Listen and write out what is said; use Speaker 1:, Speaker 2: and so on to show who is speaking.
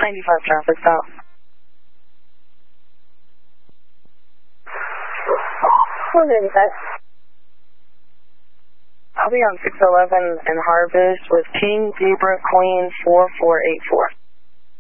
Speaker 1: 95 traffic stop. I'll be on 611 in Harvest with King Zebra Queen 4484.